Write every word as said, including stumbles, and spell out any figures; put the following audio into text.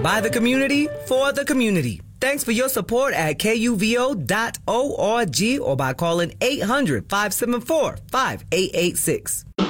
By the community, for the community. Thanks for your support at K U V O dot org or by calling eight hundred, five seven four, five eight eight six.